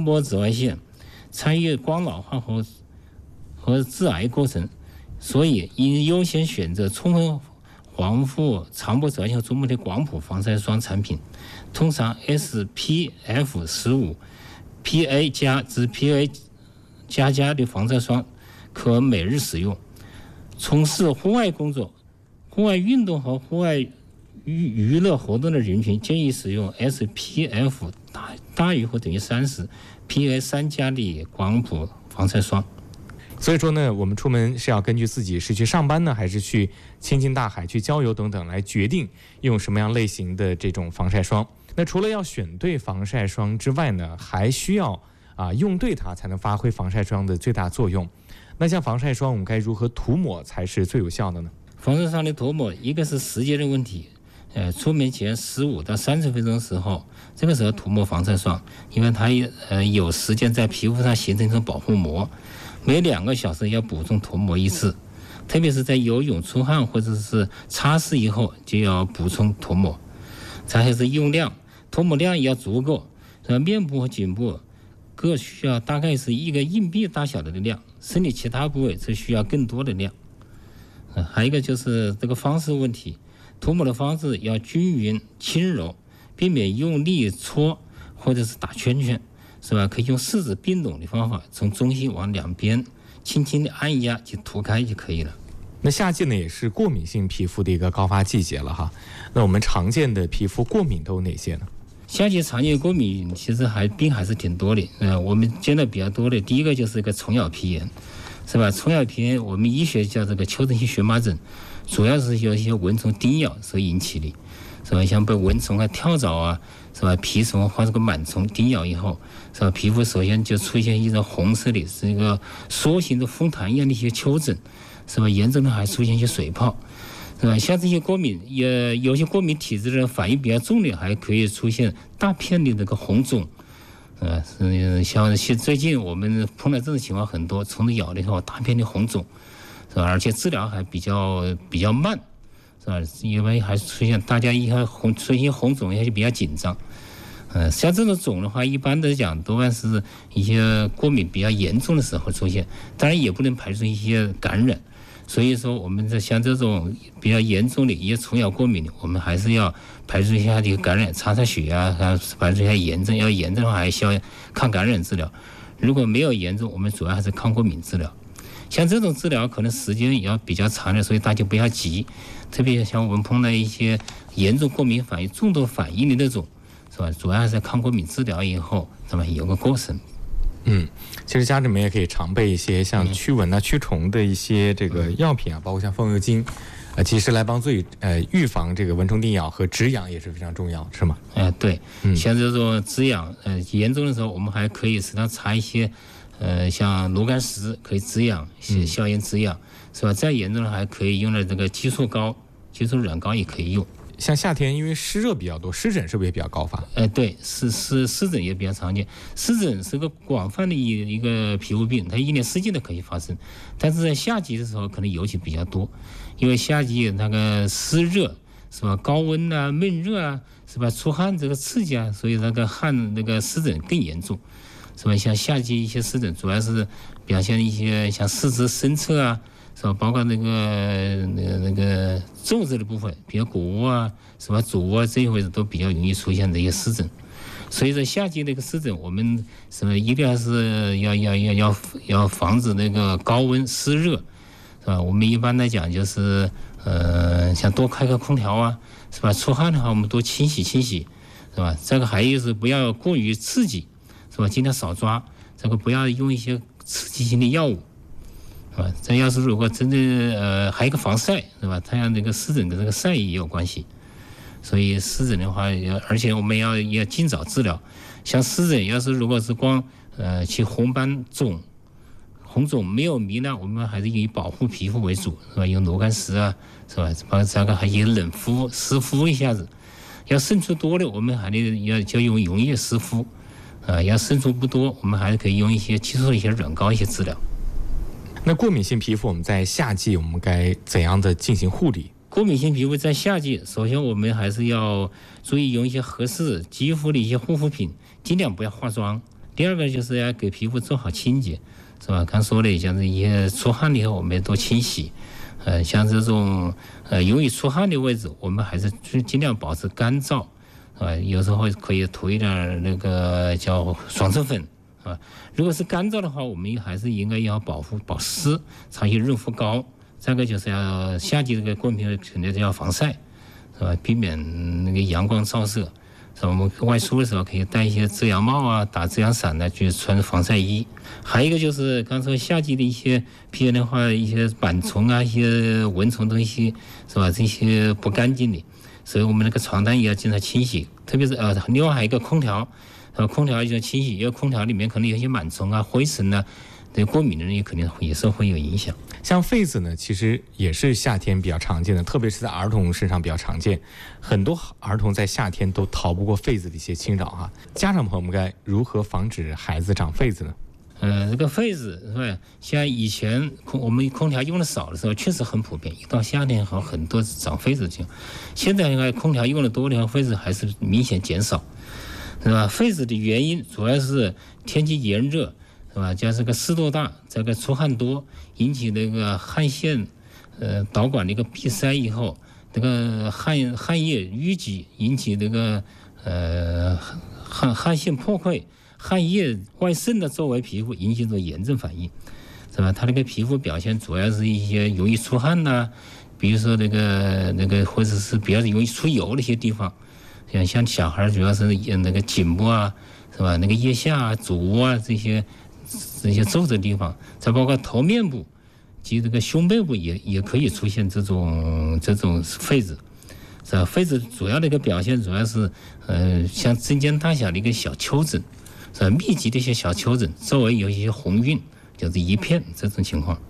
波紫外线，参与光老化和致癌过程，所以应优先选择充分防护长波紫外线和中波的广谱防晒霜产品，通常 SPF15、PA+ 至 PA++ 的防晒霜可每日使用。从事户外工作、户外运动和户外娱乐活动的人群建议使用 SPF 大于或等于30、PA3+ 的广谱防晒霜。 所以说呢，我们出门是要根据自己是去上班呢，还是去亲近大海、去郊游等等来决定用什么样类型的这种防晒霜。那除了要选对防晒霜之外呢，还需要用对它才能发挥防晒霜的最大作用。那像防晒霜，我们该如何涂抹才是最有效的呢？ 防晒霜的涂抹，一个是时间的问题，出门前15到30分钟的时候，这个时候涂抹防晒霜，因为它有时间在皮肤上形成一种保护膜。每2个小时要补充涂抹一次，特别是在游泳、出汗或者是擦拭以后就要补充涂抹。再是用量，涂抹量也要足够，面部和颈部各需要大概是1个硬币大小的量，身体其他部位则需要更多的量。还有一个就是这个方式问题，涂抹的方式要均匀轻柔，避免用力搓或者是打圈圈，是吧？可以用四指并拢的方法，从中心往两边轻轻的按压就涂开就可以了。 那夏季呢，也是过敏性皮肤的一个高发季节了哈。那我们常见的皮肤过敏都有哪些呢？ 夏季常见过敏其实病还是挺多的。我们见的比较多的，第一个就是一个虫咬皮炎，是吧？虫咬皮炎我们医学叫这个丘疹性荨麻疹，主要是由一些蚊虫叮咬所引起的，是吧？像被蚊虫跳蚤是吧？蜱虫或者个螨虫叮咬以后，是吧？皮肤首先就出现一种红色的，是一个梭形的风毯一样的一些丘疹，是吧？严重的还出现一些水泡，是吧？像这些过敏，有些过敏体质的反应比较重的，还可以出现大片的那个红肿，像最近我们碰到这种情况很多，虫子咬了以后大片的红肿，是吧？而且治疗还比较慢，是吧？因为还出现大家出现红肿也就比较紧张。像这种肿的话，一般的讲多半是一些过敏比较严重的时候出现，当然也不能排除一些感染。所以说，我们像这种比较严重的一些虫咬过敏的，我们还是要排除一下这个感染，查血排除一下炎症。要严重的话，还需要抗感染治疗。如果没有严重，我们主要还是抗过敏治疗。像这种治疗可能时间也要比较长的，所以大家不要急。特别像我们碰到一些严重过敏反应、重度反应的那种，是吧？主要还是抗过敏治疗以后，是吧？有个过程。 其实家里面也可以常备一些像驱蚊驱虫的一些这个药品包括像风油精，其实来帮助预防这个蚊虫叮咬和止痒也是非常重要，是吗？ 对，像这种止痒，严重的时候我们还可以适当擦一些，像炉甘石可以止痒，消炎止痒，是吧？再严重的还可以用的这个激素膏、激素软膏也可以用。 像夏天因为湿热比较多，湿疹是不是也比较高发？ 对，湿疹也比较常见。湿疹是个广泛的一个皮肤病，它一年四季都可以发生，但是在夏季的时候可能尤其比较多，因为夏季那个湿热，是吧？高温闷热是吧？出汗这个刺激所以那个湿疹更严重，是吧？像夏季一些湿疹主要是表现一些像四肢伸侧是吧？包括那个皱褶的部分，比如骨窝是吧？主窝这一回都比较容易出现这些湿疹。所以说夏季那个湿疹，我们什么一定还是要防止那个高温湿热，是吧？我们一般来讲就是像多开个空调是吧？出汗的话我们多清洗，是吧？这个还有是不要过于刺激，是吧？尽量少抓，这个不要用一些刺激性的药物。这要是如果真的还有一个防晒，是吧？它像那个湿疹跟这个晒也有关系，所以湿疹的话，而且我们要尽早治疗。像湿疹，要是如果是光去红斑肿、红肿没有糜烂，我们还是以保护皮肤为主，是吧？用炉甘石是吧？把这个还有冷敷、湿敷一下子。要渗出多的，我们还得就用溶液湿敷，要渗出不多，我们还是可以用一些激素的一些软膏一些治疗。 那过敏性皮肤我们在夏季我们该怎样的进行护理？ 过敏性皮肤在夏季，首先我们还是要注意用一些合适肌肤的一些护肤品，尽量不要化妆， 第二个就是要给皮肤做好清洁，是吧？刚说的像这些出汗了以后，我们要多清洗。像这种容易出汗的位置，我们还是尽量保持干燥，有时候可以涂一点那个叫爽身粉，如果是干燥的话，我们还是应该要保湿，擦一些润肤膏。再一个就是要夏季这个过敏肯定是要防晒，是吧？避免那个阳光照射。我们外出的时候可以戴一些遮阳帽啊，打遮阳伞呢，去穿防晒衣。还有一个就是刚说夏季的一些皮炎的话，一些螨虫啊，一些蚊虫东西，是吧？这些不干净的，所以我们那个床单也要经常清洗。特别是另外还有一个空调，空调也要清洗，因为空调里面可能有些螨虫啊、灰尘啊，对过敏的人也肯定也是会有影响。 像痱子呢，其实也是夏天比较常见的，特别是在儿童身上比较常见。很多儿童在夏天都逃不过痱子的一些侵扰哈。家长朋友们该如何防止孩子长痱子呢？ 这个痱子是吧？像以前我们空调用的少的时候，确实很普遍。一到夏天好很多长痱子这样。现在应该空调用的多的话，痱子还是明显减少，是吧？痱子的原因主要是天气炎热，是吧？加这个湿度大，这个出汗多，引起那个汗腺导管的一个闭塞以后，这个汗液淤积，引起这个汗腺破溃，汗液外渗到周围皮肤，引起这种炎症反应，是吧？它那个皮肤表现主要是一些容易出汗呐，比如说那个或者是比较容易出油的一些地方，像小孩主要是那个颈部啊，是吧？那个腋下啊、足啊这些皱褶地方，再包括头面部及这个胸背部也可以出现这种痱子，是吧？痱子主要的一个表现主要是像针尖大小的一个小丘疹，是吧？密集的一些小丘疹，周围有一些红晕，就是一片这种情况。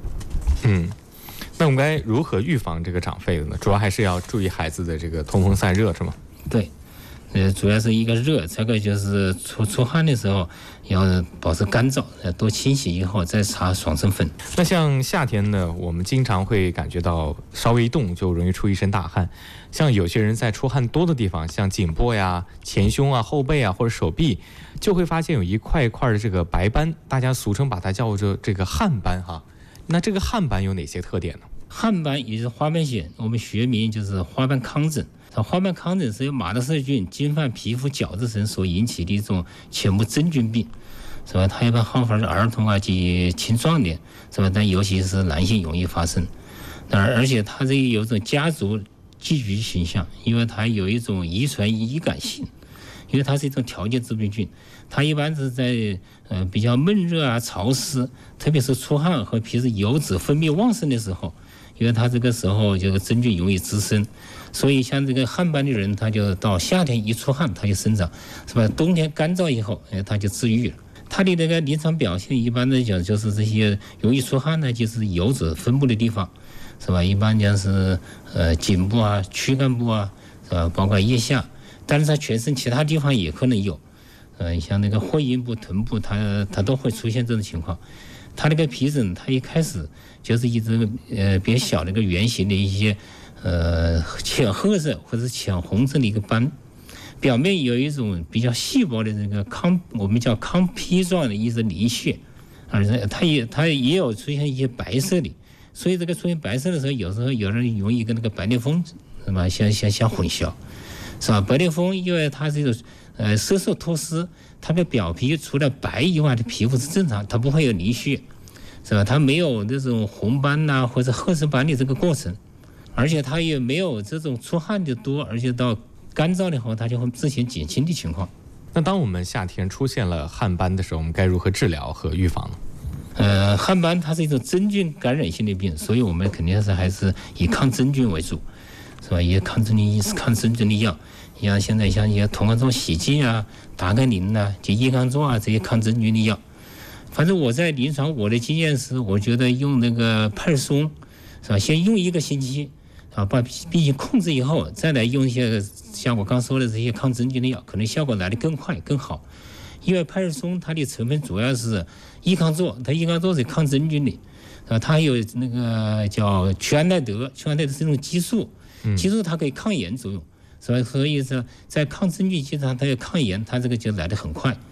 那我们该如何预防这个长痱子呢？主要还是要注意孩子的这个通风散热，是吗？ 对。主要是一个热，这个就是出汗的时候要保持干燥，多清洗以后再擦爽身粉。 那像夏天呢，我们经常会感觉到稍微一动就容易出一身大汗，像有些人在出汗多的地方，像颈部呀、前胸啊、后背啊或者手臂，就会发现有一块一块的这个白斑，大家俗称把它叫做这个汗斑哈。那这个汗斑有哪些特点呢？ 汗斑也是花斑癣，我们学名就是花斑糠疹。花斑糠疹是由马德氏菌侵犯皮肤角质层所引起的一种浅部真菌病，是吧？它一般好发是儿童啊及青壮年，是吧？但尤其是男性容易发生。而且它这有一种家族聚集倾向，因为它有一种遗传易感性，因为它是一种条件致病菌，它一般是在比较闷热啊、潮湿，特别是出汗和皮脂油脂分泌旺盛的时候，因为它这个时候这个真菌容易滋生。所以像这个汗斑的人，他就到夏天一出汗他就生长，是吧？冬天干燥以后他就治愈了。他的那个临床表现一般来讲就是这些容易出汗呢，就是油脂分布的地方，是吧？一般讲是颈部啊、躯干部啊，是吧？包括腋下，但是他全身其他地方也可能有，像那个会阴部、臀部，它都会出现这种情况。他那个皮疹，它一开始就是一只比较小的一个圆形的一些浅褐色或者浅红色的一个斑，表面有一种比较细薄的这个我们叫糠坯状的一些鳞屑，它也有出现一些白色的，所以这个出现白色的时候，有时候有人容易跟那个白癜风是吧相混淆，是吧？白癜风因为它是一种色素脱丝，它的表皮除了白以外的皮肤是正常，它不会有鳞屑，是吧？它没有那种红斑呐或者褐色斑的这个过程。而且它也没有这种出汗的多，而且到干燥的话，它就会自行减轻的情况。 那当我们夏天出现了汗斑的时候，我们该如何治疗和预防呢？ 汗斑它是一种真菌感染性的病，所以我们肯定是还是以抗真菌为主，是吧？以抗真菌的药，像现在像一些同康唑洗剂啊、达甘宁啊、及益康唑啊这些抗真菌的药。反正我在临床我的经验是，我觉得用那个派尔松，是吧？先用1个星期。把病情控制以后，再来用一些像我刚说的这些抗真菌的药，可能效果来得更快更好。因为派尔松它的成分主要是益康唑，它益康唑是抗真菌的，它还有那个叫曲安奈德，曲安奈德是一种激素，激素它可以抗炎作用，所以是在抗真菌基础上它有抗炎，它这个就来得很快。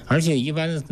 而且一般